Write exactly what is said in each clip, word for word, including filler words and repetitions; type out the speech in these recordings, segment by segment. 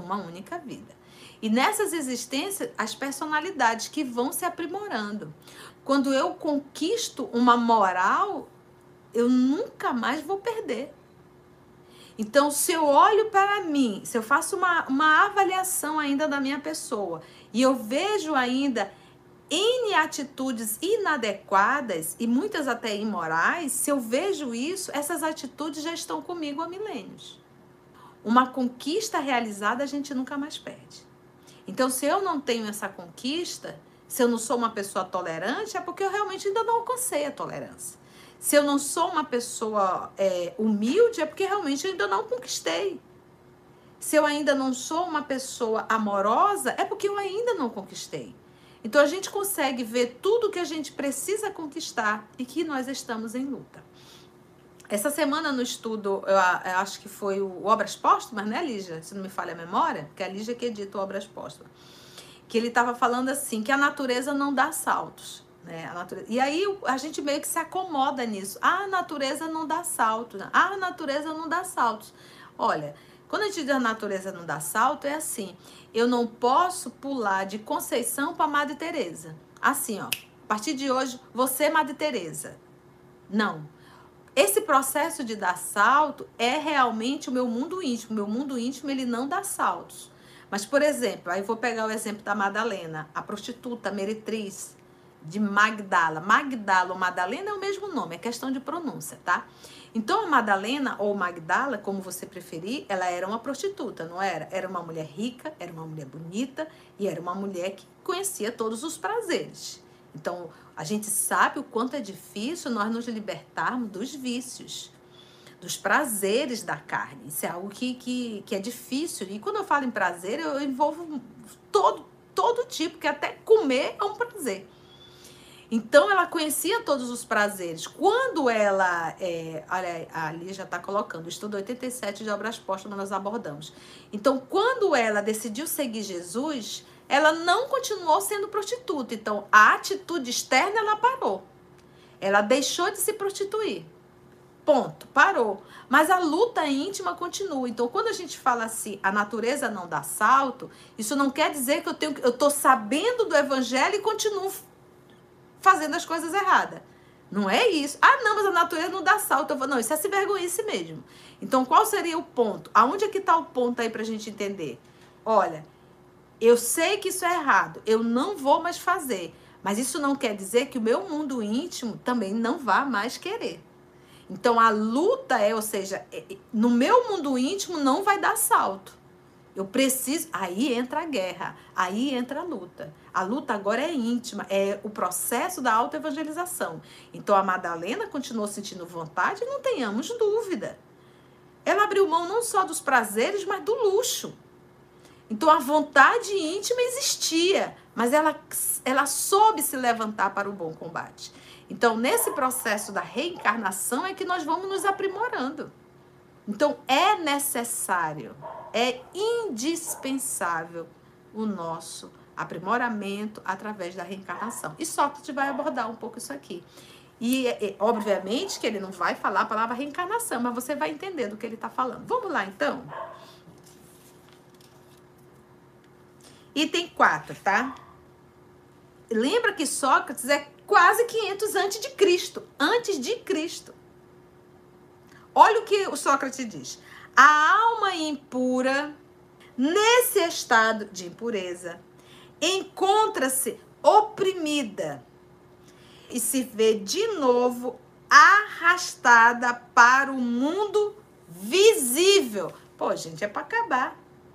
uma única vida. E nessas existências, as personalidades que vão se aprimorando. Quando eu conquisto uma moral, eu nunca mais vou perder. Então, se eu olho para mim, se eu faço uma, uma avaliação ainda da minha pessoa, e eu vejo ainda N atitudes inadequadas, e muitas até imorais, se eu vejo isso, essas atitudes já estão comigo há milênios. Uma conquista realizada a gente nunca mais perde. Então, se eu não tenho essa conquista, se eu não sou uma pessoa tolerante, é porque eu realmente ainda não alcancei a tolerância. Se eu não sou uma pessoa é, humilde, é porque realmente eu ainda não conquistei. Se eu ainda não sou uma pessoa amorosa, é porque eu ainda não conquistei. Então, a gente consegue ver tudo que a gente precisa conquistar e que nós estamos em luta. Essa semana no estudo, eu, eu acho que foi o Obras Póstumas, né, Lígia? Se não me falha a memória, porque é a Lígia que edita o Obras Póstumas. Que ele estava falando assim, que a natureza não dá saltos. Né? A natureza... E aí a gente meio que se acomoda nisso. Ah, a natureza não dá saltos. Ah, a natureza não dá saltos. Olha, quando a gente diz a natureza não dá salto, é assim. Eu não posso pular de Conceição para Madre Teresa. Assim, ó. A partir de hoje, você é Madre Teresa. Não. Esse processo de dar salto é realmente o meu mundo íntimo. O meu mundo íntimo, ele não dá saltos. Mas, por exemplo, aí vou pegar o exemplo da Madalena, a prostituta, a meretriz de Magdala. Magdala ou Madalena é o mesmo nome, é questão de pronúncia, tá? Então, a Madalena ou Magdala, como você preferir, ela era uma prostituta, não era? Era uma mulher rica, era uma mulher bonita e era uma mulher que conhecia todos os prazeres. Então, a gente sabe o quanto é difícil nós nos libertarmos dos vícios, dos prazeres da carne. Isso é algo que, que, que é difícil. E quando eu falo em prazer, eu envolvo todo, todo tipo, que até comer é um prazer. Então, ela conhecia todos os prazeres. Quando ela... É, olha, ali já está colocando, o estudo oitenta e sete de Obras Póstumas nós abordamos. Então, quando ela decidiu seguir Jesus, ela não continuou sendo prostituta. Então, a atitude externa, ela parou. Ela deixou de se prostituir. Ponto, parou. Mas a luta íntima continua. Então, quando a gente fala assim, a natureza não dá salto, isso não quer dizer que eu tenho, eu estou sabendo do evangelho e continuo fazendo as coisas erradas. Não é isso. Ah, não, mas a natureza não dá salto. Eu vou, não, isso é se vergonhice mesmo. Então, qual seria o ponto? Aonde é que está o ponto aí para a gente entender? Olha, eu sei que isso é errado. Eu não vou mais fazer. Mas isso não quer dizer que o meu mundo íntimo também não vá mais querer. Então, a luta é, ou seja, no meu mundo íntimo não vai dar salto. Eu preciso... Aí entra a guerra, aí entra a luta. A luta agora é íntima, é o processo da autoevangelização. Então, a Madalena continuou sentindo vontade, não tenhamos dúvida. Ela abriu mão não só dos prazeres, mas do luxo. Então, a vontade íntima existia, mas ela, ela soube se levantar para o bom combate. Então, nesse processo da reencarnação é que nós vamos nos aprimorando. Então, é necessário, é indispensável o nosso aprimoramento através da reencarnação. E Sócrates vai abordar um pouco isso aqui. E, e, obviamente, que ele não vai falar a palavra reencarnação, mas você vai entender do que ele está falando. Vamos lá, então? Item quatro, tá? Lembra que Sócrates é quase quinhentos antes de Cristo. Antes de Cristo. Olha o que o Sócrates diz. A alma impura, nesse estado de impureza, encontra-se oprimida e se vê de novo arrastada para o mundo visível. Pô, gente, é para acabar.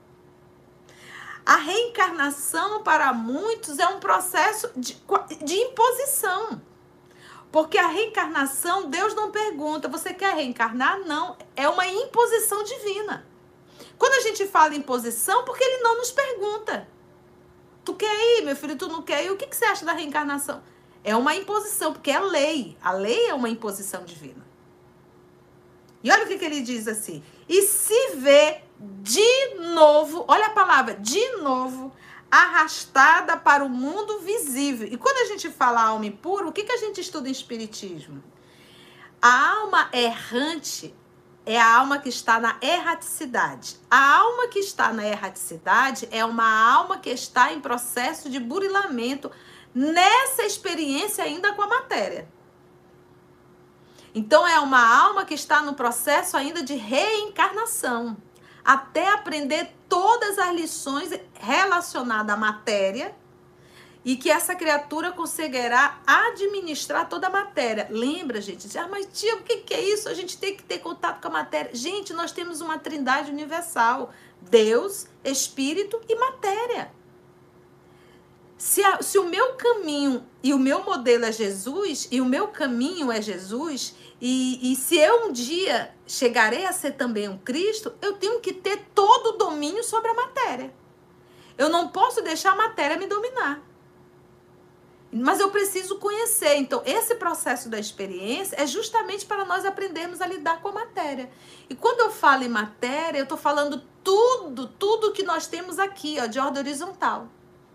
A reencarnação, para muitos, é um processo de, de imposição. Porque a reencarnação, Deus não pergunta, você quer reencarnar? Não, é uma imposição divina. Quando a gente fala em imposição, porque ele não nos pergunta. Tu quer ir, meu filho, tu não quer ir, o que, que você acha da reencarnação? É uma imposição, porque é lei. A lei é uma imposição divina. E olha o que, que ele diz assim. E se vê de novo, olha a palavra, de novo, arrastada para o mundo visível. E quando a gente fala alma impura, o que, que a gente estuda em espiritismo? A alma errante, é a alma que está na erraticidade. A alma que está na erraticidade é uma alma que está em processo de burilamento nessa experiência ainda com a matéria. Então, é uma alma que está no processo ainda de reencarnação, até aprender todas as lições relacionadas à matéria e que essa criatura conseguirá administrar toda a matéria. Lembra, gente? Ah, mas tia, o que é isso? A gente tem que ter contato com a matéria. Gente, nós temos uma trindade universal. Deus, Espírito e matéria. Se, a, se o meu caminho e o meu modelo é Jesus, e o meu caminho é Jesus, e, e se eu um dia chegarei a ser também um Cristo, eu tenho que ter todo o domínio sobre a matéria. Eu não posso deixar a matéria me dominar. Mas eu preciso conhecer. Então, esse processo da experiência é justamente para nós aprendermos a lidar com a matéria. E quando eu falo em matéria, eu estou falando tudo, tudo que nós temos aqui, ó, de ordem horizontal.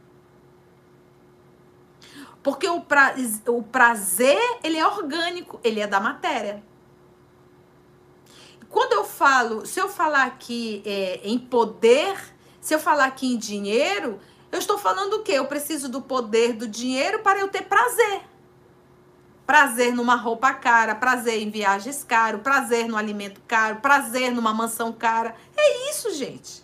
Porque o, pra, o prazer, ele é orgânico, ele é da matéria. Quando eu falo, se eu falar aqui é, em poder, se eu falar aqui em dinheiro, eu estou falando o quê? Eu preciso do poder do dinheiro para eu ter prazer. Prazer numa roupa cara, prazer em viagens caras, prazer no alimento caro, prazer numa mansão cara. É isso, gente.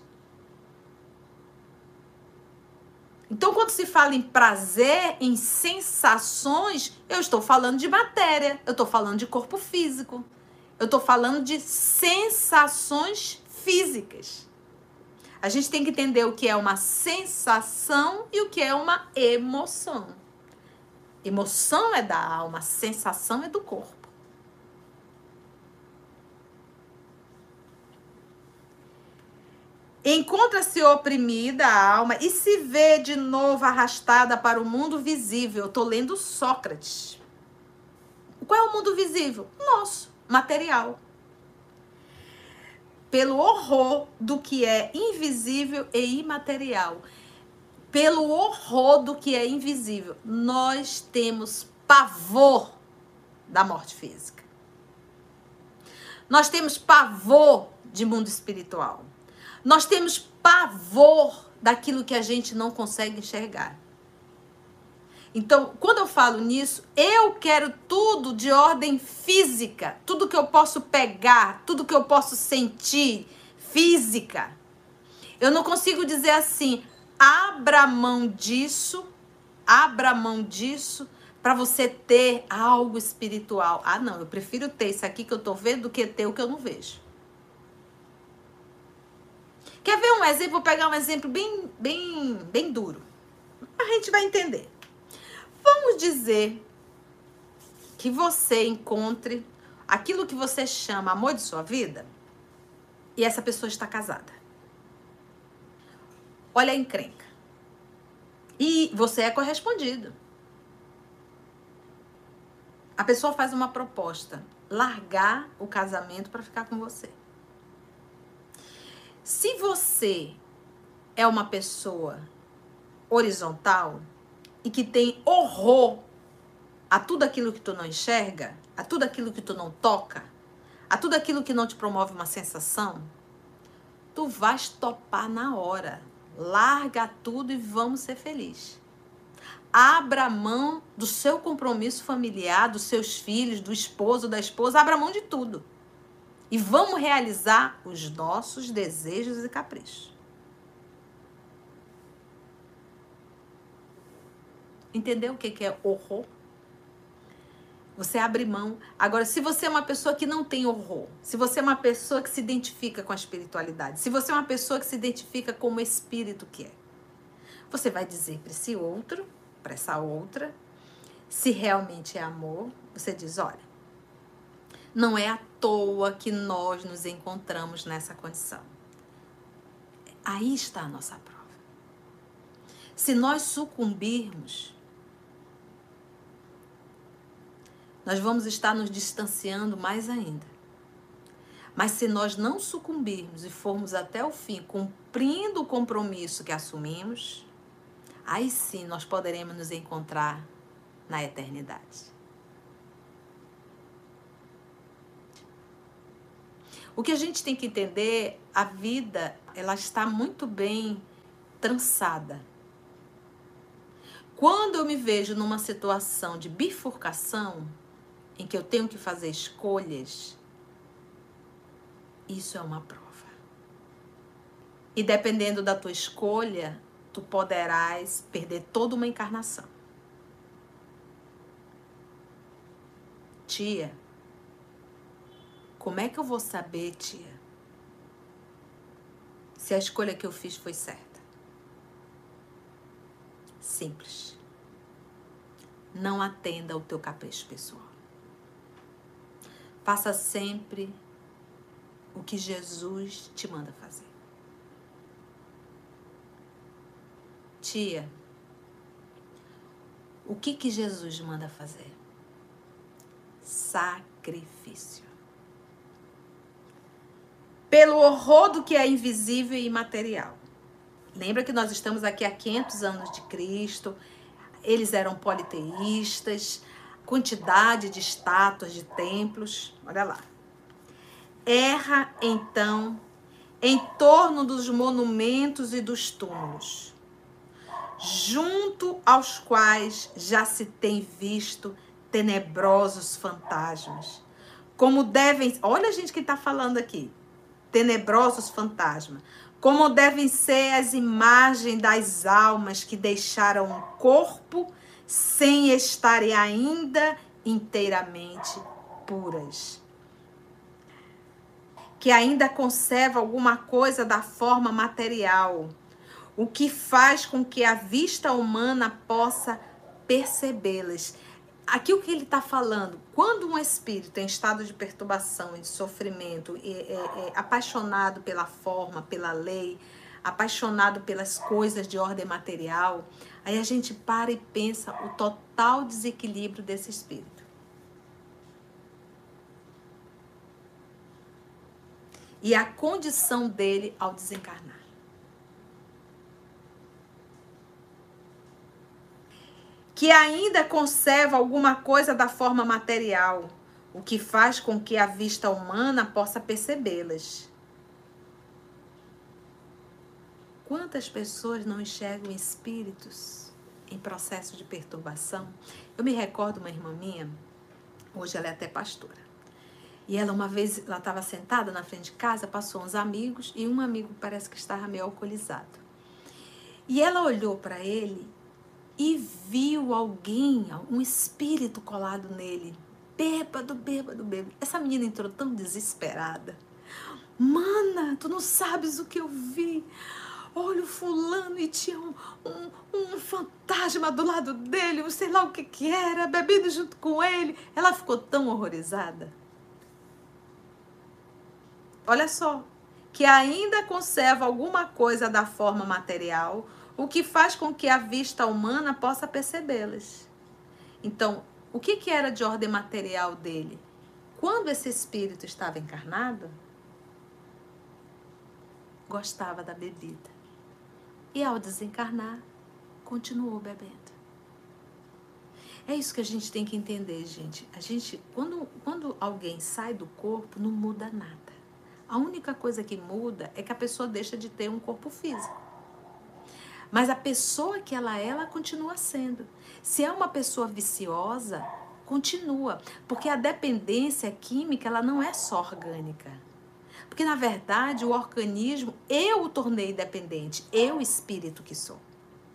Então, quando se fala em prazer, em sensações, eu estou falando de matéria, eu estou falando de corpo físico, eu estou falando de sensações físicas. A gente tem que entender o que é uma sensação e o que é uma emoção. Emoção é da alma, sensação é do corpo. Encontra-se oprimida a alma e se vê de novo arrastada para o mundo visível. Estou lendo Sócrates. Qual é o mundo visível? Nosso, material. Pelo horror do que é invisível e imaterial. Pelo horror do que é invisível. Nós temos pavor da morte física. Nós temos pavor de mundo espiritual. Nós temos pavor daquilo que a gente não consegue enxergar. Então, quando eu falo nisso, eu quero tudo de ordem física. Tudo que eu posso pegar, tudo que eu posso sentir, física. Eu não consigo dizer assim, abra mão disso, abra mão disso, para você ter algo espiritual. Ah, não, eu prefiro ter isso aqui que eu tô vendo do que ter o que eu não vejo. Quer ver um exemplo? Vou pegar um exemplo bem, bem, bem duro. A gente vai entender. Vamos dizer que você encontre aquilo que você chama amor de sua vida e essa pessoa está casada. Olha a encrenca. E você é correspondido. A pessoa faz uma proposta, largar o casamento para ficar com você. Se você é uma pessoa horizontal e que tem horror a tudo aquilo que tu não enxerga, a tudo aquilo que tu não toca, a tudo aquilo que não te promove uma sensação, tu vais topar na hora. Larga tudo e vamos ser felizes. Abra mão do seu compromisso familiar, dos seus filhos, do esposo, da esposa, abra mão de tudo. E vamos realizar os nossos desejos e caprichos. Entendeu o que é horror? Você abre mão. Agora, se você é uma pessoa que não tem horror, se você é uma pessoa que se identifica com a espiritualidade, se você é uma pessoa que se identifica como espírito que é, você vai dizer para esse outro, para essa outra, se realmente é amor, você diz, olha, não é à toa que nós nos encontramos nessa condição. Aí está a nossa prova. Se nós sucumbirmos, nós vamos estar nos distanciando mais ainda. Mas se nós não sucumbirmos e formos até o fim, cumprindo o compromisso que assumimos, aí sim nós poderemos nos encontrar na eternidade. O que a gente tem que entender, a vida, ela está muito bem trançada. Quando eu me vejo numa situação de bifurcação, em que eu tenho que fazer escolhas, isso é uma prova. E dependendo da tua escolha, tu poderás perder toda uma encarnação. Tia, como é que eu vou saber, tia, se a escolha que eu fiz foi certa? Simples. Não atenda ao teu capricho pessoal. Faça sempre o que Jesus te manda fazer. Tia, o que que Jesus manda fazer? Sacrifício. Pelo horror do que é invisível e imaterial. Lembra que nós estamos aqui há quinhentos anos de Cristo, eles eram politeístas, quantidade de estátuas, de templos, olha lá. Erra, então, em torno dos monumentos e dos túmulos, junto aos quais já se tem visto tenebrosos fantasmas. Como devem... Olha a gente que está falando aqui. Tenebrosos fantasmas. Como devem ser as imagens das almas que deixaram o corpo sem estarem ainda inteiramente puras. Que ainda conserva alguma coisa da forma material, o que faz com que a vista humana possa percebê-las. Aqui o que ele está falando, quando um espírito em estado de perturbação, de sofrimento, é, é, é apaixonado pela forma, pela lei, apaixonado pelas coisas de ordem material, aí a gente para e pensa o total desequilíbrio desse espírito. E a condição dele ao desencarnar. Que ainda conserva alguma coisa da forma material, o que faz com que a vista humana possa percebê-las. Quantas pessoas não enxergam espíritos em processo de perturbação? Eu me recordo uma irmã minha, hoje ela é até pastora, e ela uma vez, ela estava sentada na frente de casa, passou uns amigos, e um amigo parece que estava meio alcoolizado. E ela olhou para ele e viu alguém, um espírito colado nele, bêbado, bêbado, bêbado. Essa menina entrou tão desesperada. Mana, tu não sabes o que eu vi. Olha o fulano e tinha um, um, um fantasma do lado dele, eu sei lá o que que era, bebendo junto com ele. Ela ficou tão horrorizada. Olha só, que ainda conserva alguma coisa da forma material, o que faz com que a vista humana possa percebê-las. Então, o que que era de ordem material dele? Quando esse espírito estava encarnado, gostava da bebida. E ao desencarnar, continuou bebendo. É isso que a gente tem que entender, gente. A gente, quando, quando alguém sai do corpo, não muda nada. A única coisa que muda é que a pessoa deixa de ter um corpo físico. Mas a pessoa que ela é, ela continua sendo. Se é uma pessoa viciosa, continua. Porque a dependência química, ela não é só orgânica. Porque, na verdade, o organismo, eu o tornei dependente. Eu, espírito que sou.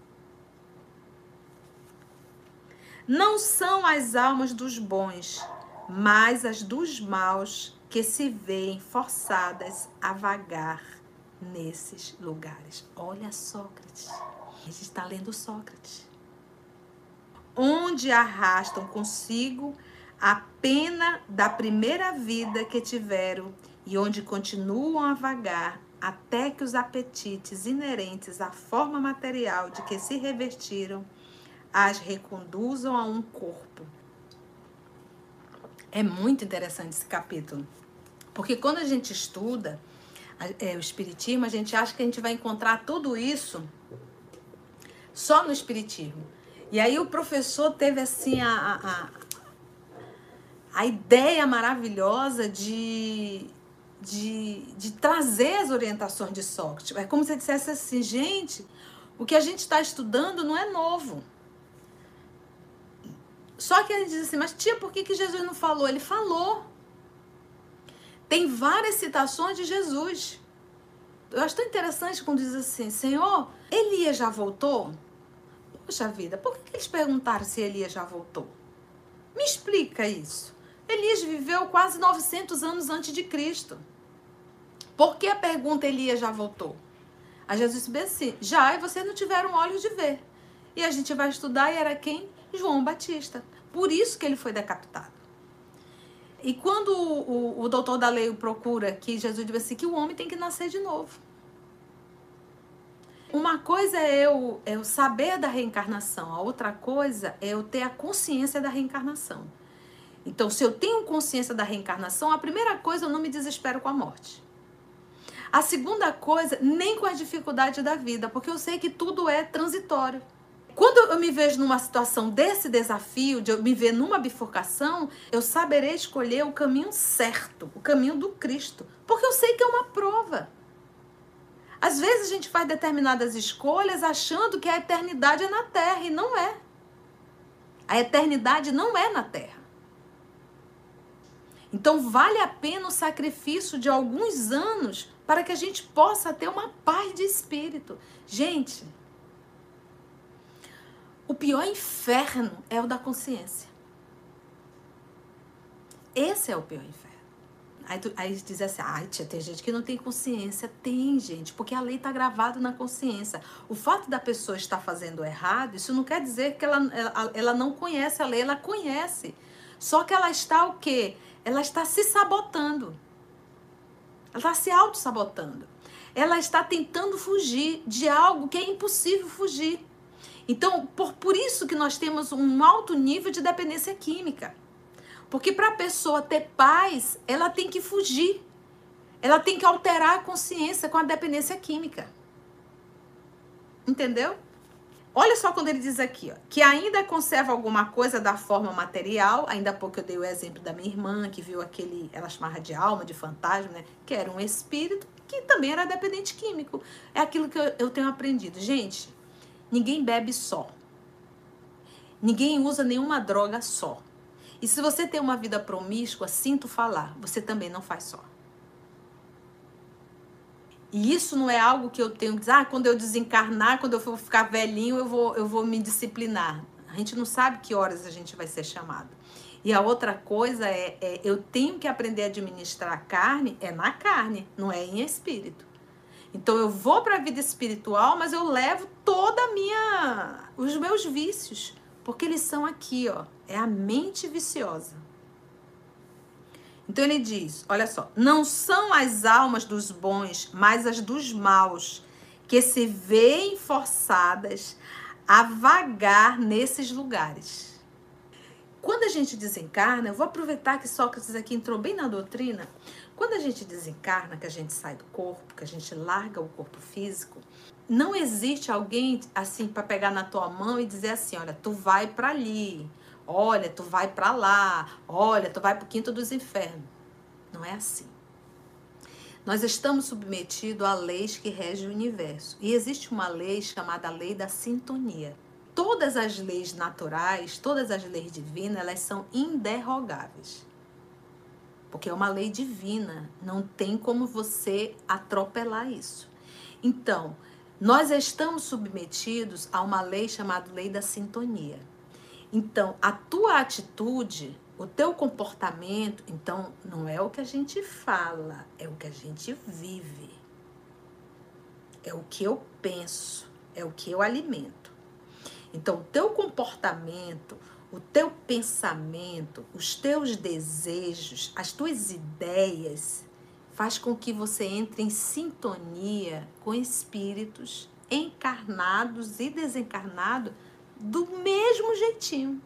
Não são as almas dos bons, mas as dos maus que se veem forçadas a vagar nesses lugares. Olha Sócrates. A gente está lendo Sócrates. Onde arrastam consigo a pena da primeira vida que tiveram e onde continuam a vagar até que os apetites inerentes à forma material de que se revestiram as reconduzam a um corpo. É muito interessante esse capítulo, porque quando a gente estuda é, o Espiritismo, a gente acha que a gente vai encontrar tudo isso só no Espiritismo. E aí o professor teve assim a, a, a ideia maravilhosa de de, de trazer as orientações de Sócrates. É como se ele dissesse assim, gente, o que a gente está estudando não é novo. Só que ele diz assim, mas tia, por que, que Jesus não falou? Ele falou. Tem várias citações de Jesus. Eu acho tão interessante quando diz assim, Senhor, Elias já voltou? Poxa vida, por que eles perguntaram se Elias já voltou? Me explica isso. Elias viveu quase novecentos anos antes de Cristo. Por que a pergunta Elias já voltou? A Jesus disse assim, já, e vocês não tiveram olhos de ver. E a gente vai estudar, e era quem? João Batista. Por isso que ele foi decapitado. E quando o, o, o doutor da lei o procura, que Jesus diz assim, que o homem tem que nascer de novo. Uma coisa é eu, é eu saber da reencarnação, a outra coisa é eu ter a consciência da reencarnação. Então, se eu tenho consciência da reencarnação, a primeira coisa, eu não me desespero com a morte. A segunda coisa, nem com as dificuldades da vida, porque eu sei que tudo é transitório. Quando eu me vejo numa situação desse desafio, de eu me ver numa bifurcação, eu saberei escolher o caminho certo, o caminho do Cristo, porque eu sei que é uma prova. Às vezes a gente faz determinadas escolhas achando que a eternidade é na Terra, e não é. A eternidade não é na Terra. Então vale a pena o sacrifício de alguns anos para que a gente possa ter uma paz de espírito. Gente, o pior inferno é o da consciência. Esse é o pior inferno. Aí, tu, aí diz assim, ai tia, tem gente que não tem consciência. Tem, gente, porque a lei está gravada na consciência. O fato da pessoa estar fazendo errado, isso não quer dizer que ela, ela, ela não conhece a lei, ela conhece. Só que ela está o quê? Ela está se sabotando. Ela está se auto-sabotando. Ela está tentando fugir de algo que é impossível fugir. Então, por, por isso que nós temos um alto nível de dependência química. Porque para a pessoa ter paz, ela tem que fugir. Ela tem que alterar a consciência com a dependência química. Entendeu? Olha só quando ele diz aqui, ó, que ainda conserva alguma coisa da forma material. Ainda há pouco eu dei o exemplo da minha irmã, que viu aquele, ela chamava de alma, de fantasma, né? Que era um espírito que também era dependente químico. É aquilo que eu, eu tenho aprendido. Gente, ninguém bebe só. Ninguém usa nenhuma droga só. E se você tem uma vida promíscua, sinto falar, você também não faz só. E isso não é algo que eu tenho que dizer, ah, quando eu desencarnar, quando eu for ficar velhinho, eu vou, eu vou me disciplinar. A gente não sabe que horas a gente vai ser chamado. E a outra coisa é, é eu tenho que aprender a administrar a carne, é na carne, não é em espírito. Então eu vou para a vida espiritual, mas eu levo toda a minha, os meus vícios, porque eles são aqui, ó, é a mente viciosa. Então ele diz, olha só, não são as almas dos bons, mas as dos maus, que se veem forçadas a vagar nesses lugares. Quando a gente desencarna, eu vou aproveitar que Sócrates aqui entrou bem na doutrina. Quando a gente desencarna, que a gente sai do corpo, que a gente larga o corpo físico, não existe alguém assim para pegar na tua mão e dizer assim, olha, tu vai para ali, olha, tu vai para lá, olha, tu vai para o quinto dos infernos. Não é assim. Nós estamos submetidos a leis que regem o universo. E existe uma lei chamada lei da sintonia. Todas as leis naturais, todas as leis divinas, elas são inderrogáveis. Porque é uma lei divina, não tem como você atropelar isso. Então, nós estamos submetidos a uma lei chamada lei da sintonia. Então, a tua atitude, o teu comportamento, então, não é o que a gente fala, é o que a gente vive. É o que eu penso, é o que eu alimento. Então, o teu comportamento, o teu pensamento, os teus desejos, as tuas ideias, faz com que você entre em sintonia com espíritos encarnados e desencarnados do mesmo jeitinho.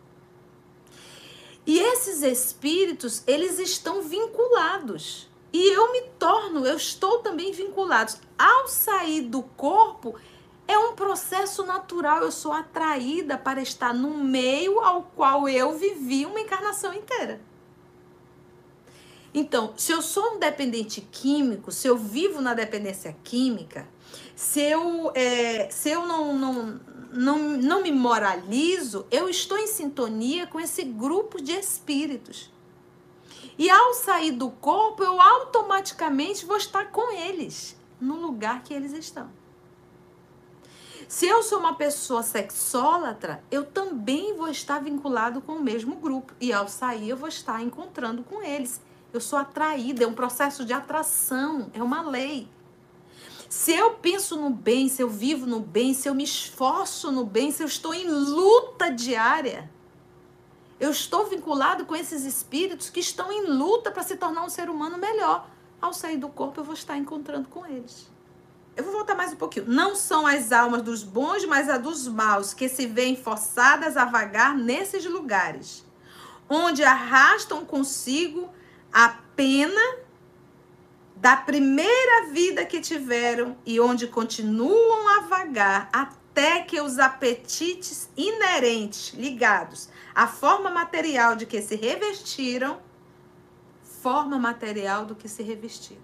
E esses espíritos, eles estão vinculados. E eu me torno, eu estou também vinculado. Ao sair do corpo, é um processo natural. Eu sou atraída para estar no meio ao qual eu vivi uma encarnação inteira. Então, se eu sou um dependente químico, se eu vivo na dependência química, se eu, é, se eu não, não, não, não me moralizo, eu estou em sintonia com esse grupo de espíritos. E ao sair do corpo, eu automaticamente vou estar com eles, no lugar que eles estão. Se eu sou uma pessoa sexólatra, eu também vou estar vinculado com o mesmo grupo. E ao sair, eu vou estar encontrando com eles. Eu sou atraída, é um processo de atração, é uma lei. Se eu penso no bem, se eu vivo no bem, se eu me esforço no bem, se eu estou em luta diária, eu estou vinculado com esses espíritos que estão em luta para se tornar um ser humano melhor. Ao sair do corpo, eu vou estar encontrando com eles. Eu vou voltar mais um pouquinho. Não são as almas dos bons, mas a dos maus, que se veem forçadas a vagar nesses lugares, onde arrastam consigo a pena da primeira vida que tiveram e onde continuam a vagar até que os apetites inerentes, ligados à forma material de que se revestiram, forma material do que se revestiram.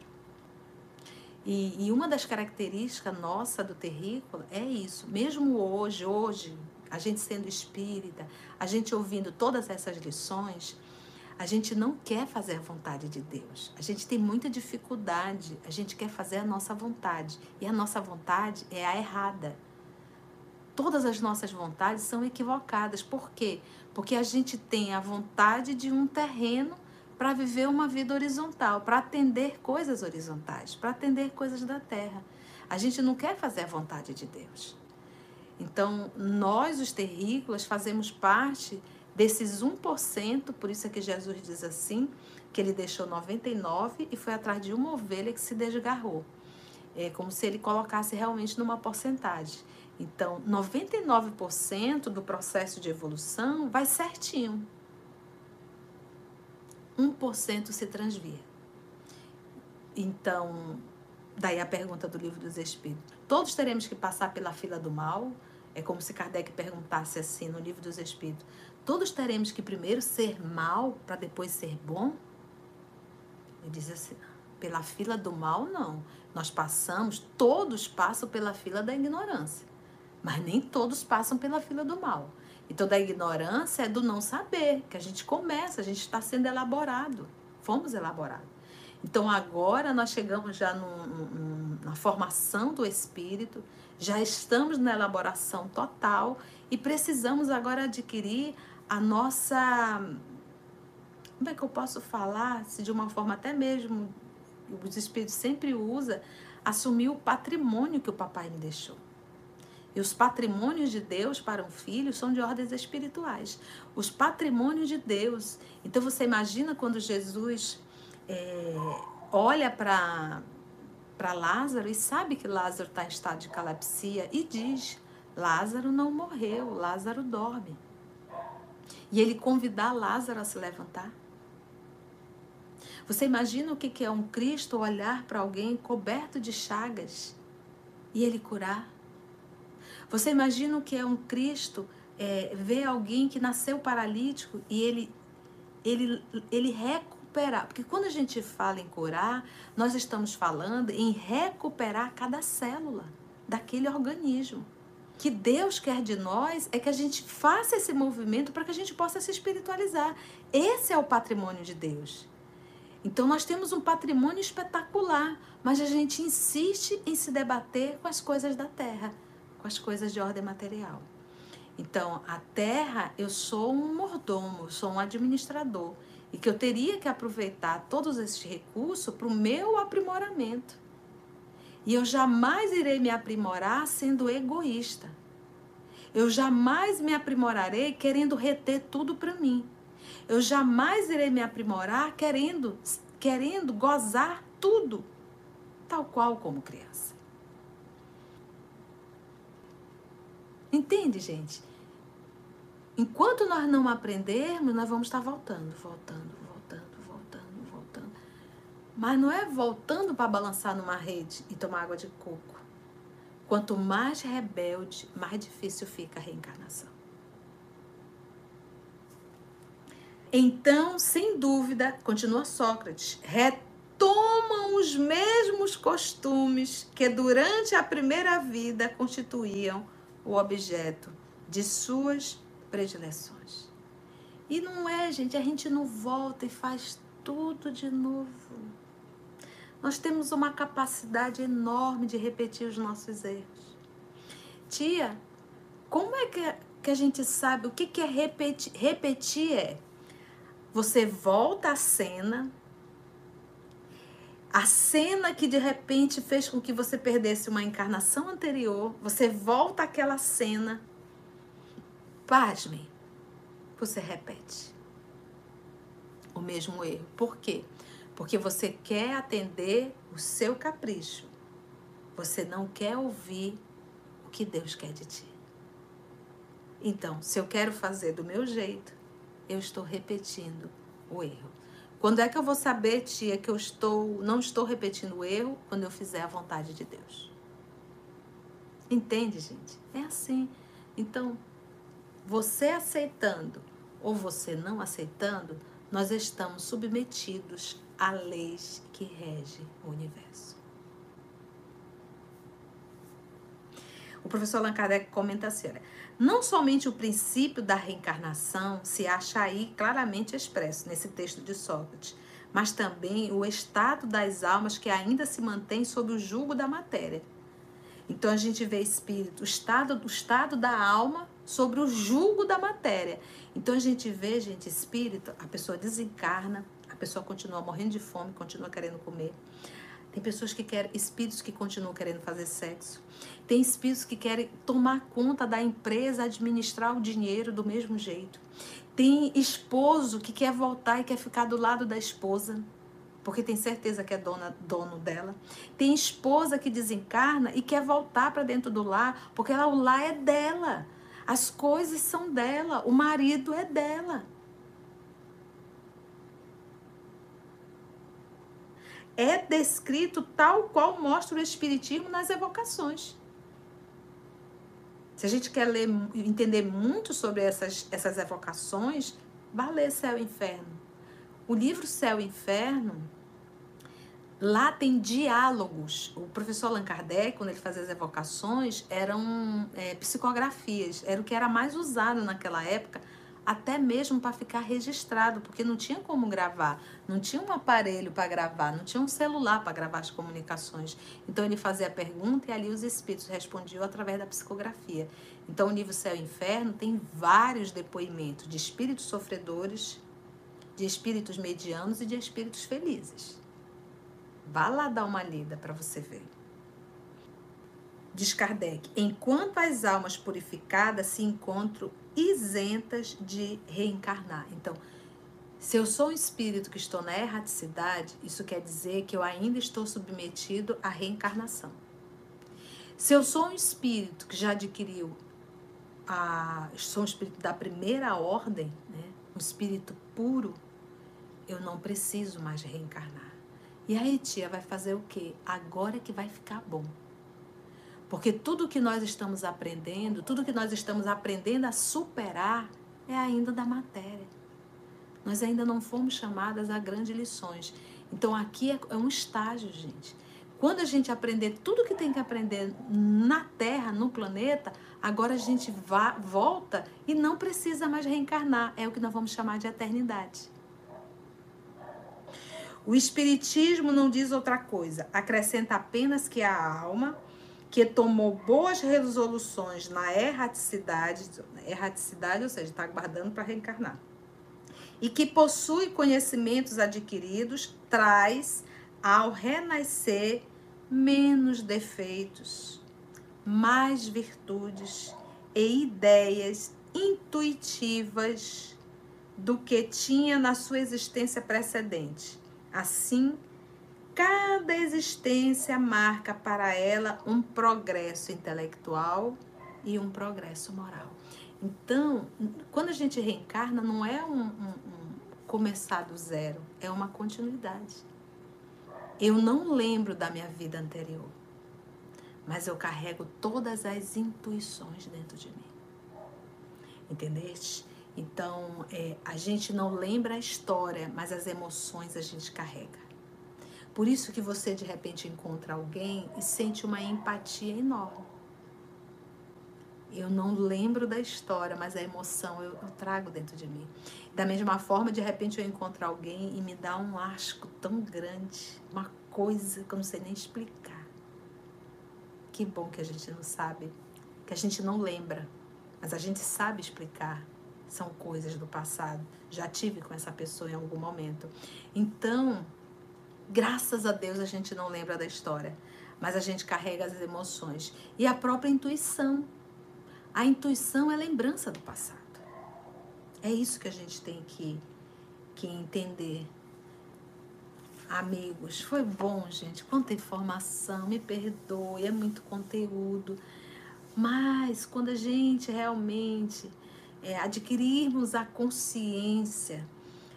E, e uma das características nossa do terrícola é isso. Mesmo hoje, hoje, a gente sendo espírita, a gente ouvindo todas essas lições, a gente não quer fazer a vontade de Deus. A gente tem muita dificuldade. A gente quer fazer a nossa vontade. E a nossa vontade é a errada. Todas as nossas vontades são equivocadas. Por quê? Porque a gente tem a vontade de um terreno para viver uma vida horizontal, para atender coisas horizontais, para atender coisas da terra. A gente não quer fazer a vontade de Deus. Então, nós, os terrícolas, fazemos parte desses um por cento, por isso é que Jesus diz assim, que ele deixou noventa e nove e foi atrás de uma ovelha que se desgarrou. É como se ele colocasse realmente numa porcentagem. Então, noventa e nove por cento do processo de evolução vai certinho. um por cento se transvia. Então, daí a pergunta do Livro dos Espíritos. Todos teremos que passar pela fila do mal? É como se Kardec perguntasse assim no Livro dos Espíritos. Todos teremos que primeiro ser mal para depois ser bom? Ele diz assim, pela fila do mal, não. Nós passamos, todos passam pela fila da ignorância. Mas nem todos passam pela fila do mal. Então, da ignorância é do não saber, que a gente começa, a gente está sendo elaborado. Fomos elaborados. Então, agora nós chegamos já no, no, na formação do espírito, já estamos na elaboração total e precisamos agora adquirir a nossa... Como é que eu posso falar? Se de uma forma até mesmo, os espíritos sempre usam, assumir o patrimônio que o papai me deixou. E os patrimônios de Deus para um filho são de ordens espirituais. Os patrimônios de Deus. Então, você imagina quando Jesus é, olha para para Lázaro e sabe que Lázaro está em estado de calapsia e diz, Lázaro não morreu, Lázaro dorme. E ele convidar Lázaro a se levantar. Você imagina o que é um Cristo olhar para alguém coberto de chagas e ele curar? Você imagina o que é um Cristo é, ver alguém que nasceu paralítico e ele, ele, ele recuperar? Porque quando a gente fala em curar, nós estamos falando em recuperar cada célula daquele organismo. Que Deus quer de nós é que a gente faça esse movimento para que a gente possa se espiritualizar. Esse é o patrimônio de Deus. Então nós temos um patrimônio espetacular, mas a gente insiste em se debater com as coisas da terra, com as coisas de ordem material. Então, a terra, eu sou um mordomo, sou um administrador, e que eu teria que aproveitar todos esses recursos para o meu aprimoramento. E eu jamais irei me aprimorar sendo egoísta. Eu jamais me aprimorarei querendo reter tudo para mim. Eu jamais irei me aprimorar querendo, querendo gozar tudo, tal qual como criança. Entende, gente? Enquanto nós não aprendermos, nós vamos estar voltando, voltando, voltando, voltando, voltando. Mas não é voltando para balançar numa rede e tomar água de coco. Quanto mais rebelde, mais difícil fica a reencarnação. Então, sem dúvida, continua Sócrates, retomam os mesmos costumes que durante a primeira vida constituíam o objeto de suas predileções. E não é, gente, a gente não volta e faz tudo de novo. Nós temos uma capacidade enorme de repetir os nossos erros. Tia, como é que, que a gente sabe o que, que é repetir? Repetir é, você volta à cena, a cena que de repente fez com que você perdesse uma encarnação anterior, você volta àquela cena, pasmem, você repete o mesmo erro. Por quê? Porque você quer atender o seu capricho. Você não quer ouvir o que Deus quer de ti. Então, se eu quero fazer do meu jeito, eu estou repetindo o erro. Quando é que eu vou saber, tia, que eu estou, não estou repetindo o erro? Quando eu fizer a vontade de Deus. Entende, gente? É assim. Então, você aceitando ou você não aceitando, nós estamos submetidos a leis que regem o universo. O professor Allan Kardec comenta assim, olha, não somente o princípio da reencarnação se acha aí claramente expresso nesse texto de Sócrates, mas também o estado das almas que ainda se mantém sob o jugo da matéria. Então a gente vê espírito, o estado, o estado da alma sobre o jugo da matéria. Então a gente vê, gente, espírito, a pessoa desencarna, a pessoa continua morrendo de fome, continua querendo comer. Tem pessoas que querem, espíritos que continuam querendo fazer sexo. Tem espíritos que querem tomar conta da empresa, administrar o dinheiro do mesmo jeito. Tem esposo que quer voltar e quer ficar do lado da esposa, porque tem certeza que é dona, dono dela. Tem esposa que desencarna e quer voltar para dentro do lar, porque ela, o lar é dela. As coisas são dela, o marido é dela. É descrito tal qual mostra o Espiritismo nas evocações. Se a gente quer ler, entender muito sobre essas, essas evocações, vá ler Céu e Inferno. O livro Céu e Inferno, lá tem diálogos. O professor Allan Kardec, quando ele fazia as evocações, eram é, psicografias. Era o que era mais usado naquela época, até mesmo para ficar registrado, porque não tinha como gravar, não tinha um aparelho para gravar, não tinha um celular para gravar as comunicações. Então ele fazia a pergunta e ali os espíritos respondiam através da psicografia. Então o livro Céu e Inferno tem vários depoimentos de espíritos sofredores, de espíritos medianos e de espíritos felizes. Vá lá dar uma lida para você ver. Diz Kardec, enquanto as almas purificadas se encontram isentas de reencarnar. Então, se eu sou um espírito que estou na erraticidade, isso quer dizer que eu ainda estou submetido à reencarnação. Se eu sou um espírito que já adquiriu, a, sou um espírito da primeira ordem, né, um espírito puro, eu não preciso mais reencarnar. E aí, tia, vai fazer o quê? Agora que vai ficar bom. Porque tudo que nós estamos aprendendo, tudo que nós estamos aprendendo a superar é ainda da matéria. Nós ainda não fomos chamadas a grandes lições. Então aqui é, é um estágio, gente. Quando a gente aprender tudo que tem que aprender na Terra, no planeta, agora a gente vá, volta e não precisa mais reencarnar. É o que nós vamos chamar de eternidade. O Espiritismo não diz outra coisa. Acrescenta apenas que a alma que tomou boas resoluções na erraticidade, erraticidade, ou seja, está aguardando para reencarnar, e que possui conhecimentos adquiridos, traz ao renascer menos defeitos, mais virtudes e ideias intuitivas do que tinha na sua existência precedente. Assim, cada existência marca para ela um progresso intelectual e um progresso moral. Então, quando a gente reencarna, não é um, um, um começar do zero, é uma continuidade. Eu não lembro da minha vida anterior, mas eu carrego todas as intuições dentro de mim. Entendeste? Então, é, a gente não lembra a história, mas as emoções a gente carrega. Por isso que você, de repente, encontra alguém e sente uma empatia enorme. Eu não lembro da história, mas a emoção eu, eu trago dentro de mim. Da mesma forma, de repente, eu encontro alguém e me dá um asco tão grande, uma coisa que eu não sei nem explicar. Que bom que a gente não sabe, que a gente não lembra, mas a gente sabe explicar. São coisas do passado. Já tive com essa pessoa em algum momento. Então, graças a Deus a gente não lembra da história, mas a gente carrega as emoções. E a própria intuição. A intuição é lembrança do passado. É isso que a gente tem que, que entender. Amigos, foi bom, gente. Quanta informação, me perdoe, é muito conteúdo. Mas quando a gente realmente é, adquirirmos a consciência,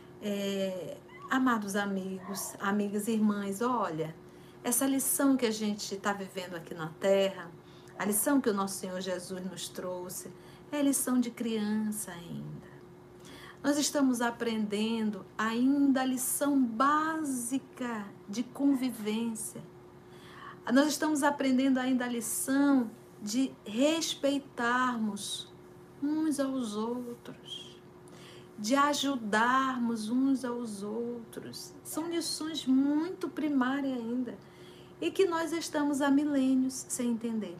é, amados amigos, amigas e irmãs, olha, essa lição que a gente está vivendo aqui na Terra, a lição que o nosso Senhor Jesus nos trouxe, é lição de criança ainda. Nós estamos aprendendo ainda a lição básica de convivência. Nós estamos aprendendo ainda a lição de respeitarmos uns aos outros, de ajudarmos uns aos outros. São lições muito primárias ainda e que nós estamos há milênios sem entender.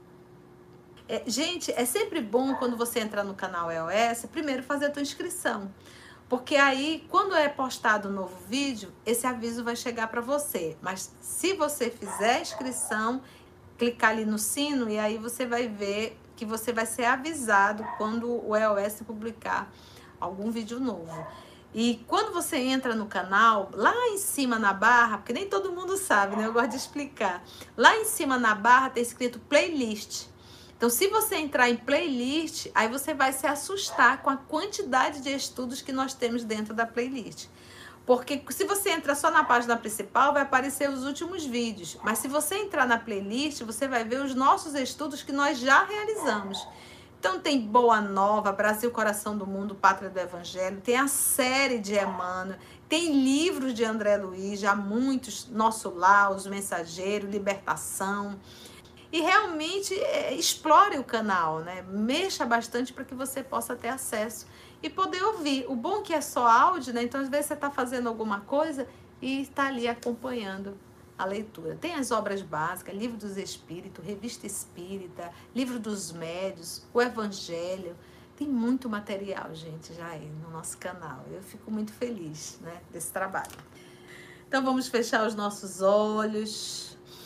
É, gente, é sempre bom quando você entrar no canal E O S, primeiro fazer a tua inscrição. Porque aí, quando é postado um novo vídeo, esse aviso vai chegar para você. Mas se você fizer a inscrição, clicar ali no sino e aí você vai ver que você vai ser avisado quando o E O S publicar algum vídeo novo. E quando você entra no canal, lá em cima na barra, porque nem todo mundo sabe, né? Eu gosto de explicar. Lá em cima na barra tem escrito playlist. Então, se você entrar em playlist, aí você vai se assustar com a quantidade de estudos que nós temos dentro da playlist. Porque se você entrar só na página principal, vai aparecer os últimos vídeos. Mas se você entrar na playlist, você vai ver os nossos estudos que nós já realizamos. Então tem Boa Nova, Brasil, Coração do Mundo, Pátria do Evangelho, tem a série de Emmanuel, tem livros de André Luiz, já muitos, Nosso Lar, Os Mensageiros, Libertação. E realmente é, explore o canal, né? Mexa bastante para que você possa ter acesso e poder ouvir. O bom é que é só áudio, né? Então às vezes você está fazendo alguma coisa e está ali acompanhando a leitura. Tem as obras básicas, Livro dos Espíritos, Revista Espírita, Livro dos Médios, o Evangelho. Tem muito material, gente, já aí no nosso canal. Eu fico muito feliz, né, desse trabalho. Então vamos fechar os nossos olhos.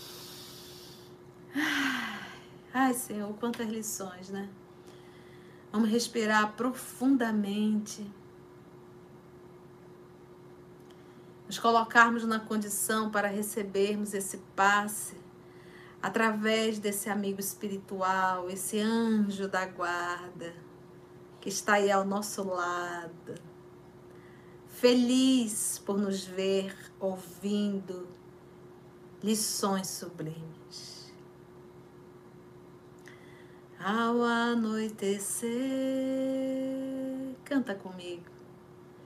Ai, Senhor, quantas lições, né? Vamos respirar profundamente. Nos colocarmos na condição para recebermos esse passe através desse amigo espiritual, esse anjo da guarda que está aí ao nosso lado, feliz por nos ver ouvindo lições sublimes. Ao anoitecer, canta comigo.